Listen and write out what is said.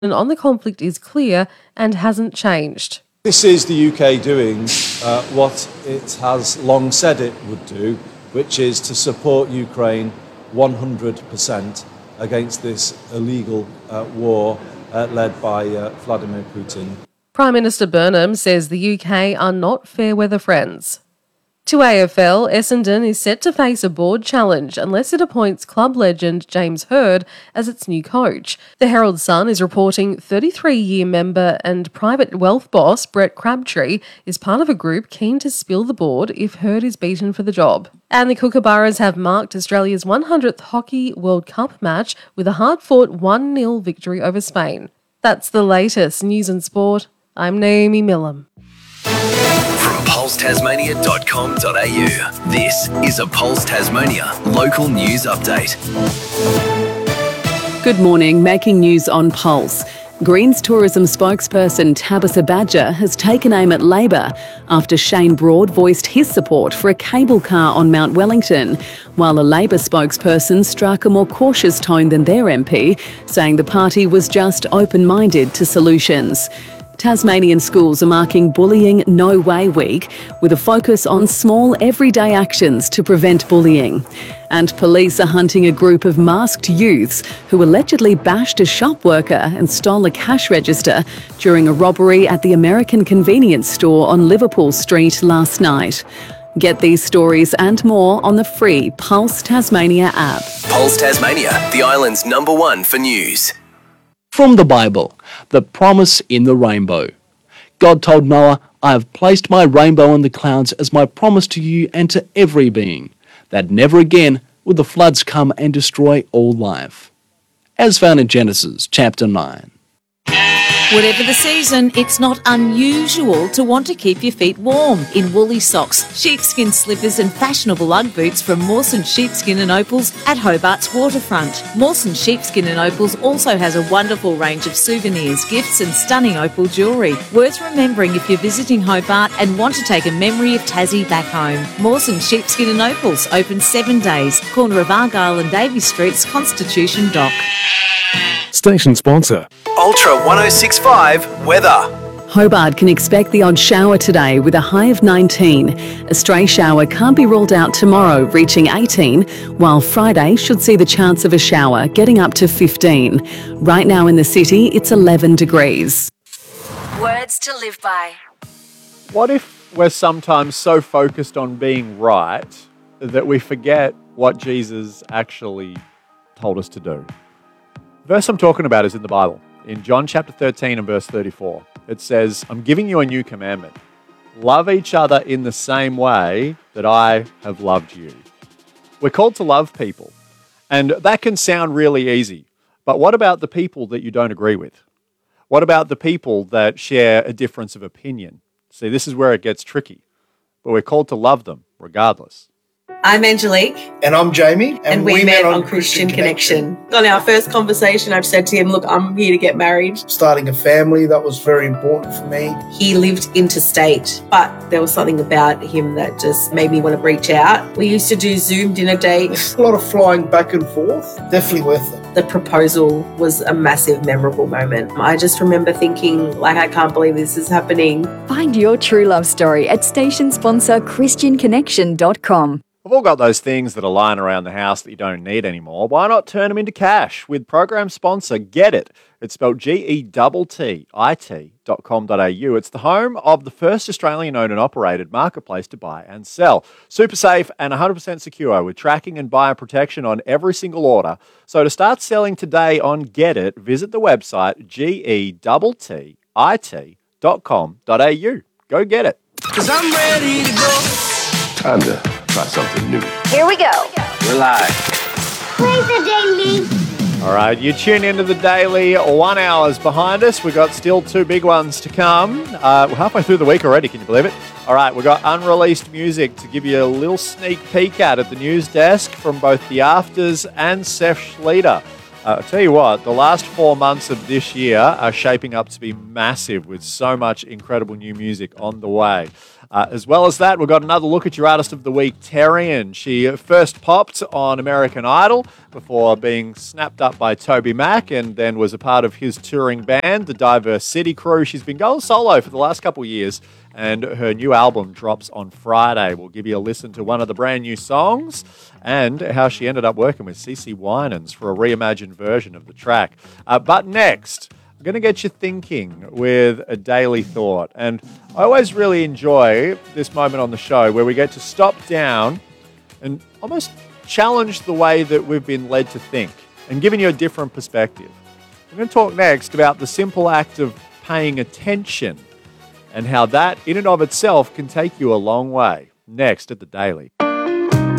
on the conflict is clear and hasn't changed. This is the UK doing what it has long said it would do, which is to support Ukraine 100% against this illegal war led by Vladimir Putin. Prime Minister Burnham says the UK are not fair weather friends. To AFL, Essendon is set to face a board challenge unless it appoints club legend James Hird as its new coach. The Herald Sun is reporting 33-year member and private wealth boss Brett Crabtree is part of a group keen to spill the board if Hird is beaten for the job. And the Kookaburras have marked Australia's 100th Hockey World Cup match with a hard-fought 1-0 victory over Spain. That's the latest news and sport. I'm Naomi Millam. From pulsetasmania.com.au, this is a Pulse Tasmania local news update. Good morning, making news on Pulse. Greens tourism spokesperson Tabitha Badger has taken aim at Labor after Shane Broad voiced his support for a cable car on Mount Wellington, while a Labor spokesperson struck a more cautious tone than their MP, saying the party was just open-minded to solutions. Tasmanian schools are marking Bullying No Way Week with a focus on small everyday actions to prevent bullying. And police are hunting a group of masked youths who allegedly bashed a shop worker and stole a cash register during a robbery at the American convenience store on Liverpool Street last night. Get these stories and more on the free Pulse Tasmania app. Pulse Tasmania, the island's #1 for news. From the Bible, the promise in the rainbow. God told Noah, I have placed my rainbow in the clouds as my promise to you and to every being, that never again will the floods come and destroy all life. As found in Genesis chapter 9. Whatever the season, it's not unusual to want to keep your feet warm in woolly socks, sheepskin slippers and fashionable Ugg boots from Mawson Sheepskin and Opals at Hobart's waterfront. Mawson Sheepskin and Opals also has a wonderful range of souvenirs, gifts and stunning opal jewellery. Worth remembering if you're visiting Hobart and want to take a memory of Tassie back home. Mawson Sheepskin and Opals, open 7 days, corner of Argyle and Davies Streets, Constitution Dock. Station sponsor. Ultra 1065 weather. Hobart can expect the odd shower today with a high of 19. A stray shower can't be ruled out tomorrow, reaching 18, while Friday should see the chance of a shower getting up to 15. Right now in the city, it's 11 degrees. Words to live by. What if we're sometimes so focused on being right that we forget what Jesus actually told us to do? The verse I'm talking about is in the Bible. In John chapter 13 and verse 34, it says, I'm giving you a new commandment. Love each other in the same way that I have loved you. We're called to love people, and that can sound really easy. But what about the people that you don't agree with? What about the people that share a difference of opinion? See, this is where it gets tricky, but we're called to love them regardless. I'm Angelique. And I'm Jamie. And we met on Christian Connection. On our first conversation, I've said to him, look, I'm here to get married. Starting a family, that was very important for me. He lived interstate, but there was something about him that just made me want to reach out. We used to do Zoom dinner dates. A lot of flying back and forth. Definitely worth it. The proposal was a massive, memorable moment. I just remember thinking, I can't believe this is happening. Find your true love story at station sponsor ChristianConnection.com. We've all got those things that are lying around the house that you don't need anymore. Why not turn them into cash with program sponsor Get It? It's spelled GETTIT.com.au. It's the home of the first Australian-owned and operated marketplace to buy and sell. Super safe and 100% secure with tracking and buyer protection on every single order. So to start selling today on Get It, visit the website GETTIT.com.au. Go get it. 'Cause I'm ready to go. Time to try something new. Here we go. We're live. Play the daily. All right, you tune into the daily. 1 hour's behind us. We've got still 2 big ones to come. We're halfway through the week already, can you believe it? All right, we've got unreleased music to give you a little sneak peek at the news desk from both The Afters and Seth Schlieder. I'll tell you what, the last 4 months of this year are shaping up to be massive with so much incredible new music on the way. As well as that, we've got another look at your artist of the week, Terrian. She first popped on American Idol before being snapped up by Toby Mac and then was a part of his touring band, the Diverse City Crew. She's been going solo for the last couple of years, and her new album drops on Friday. We'll give you a listen to one of the brand new songs and how she ended up working with CeCe Winans for a reimagined version of the track. But next, I'm going to get you thinking with a daily thought. And I always really enjoy this moment on the show where we get to stop down and almost challenge the way that we've been led to think and giving you a different perspective. I'm going to talk next about the simple act of paying attention and how that in and of itself can take you a long way. Next at The Daily.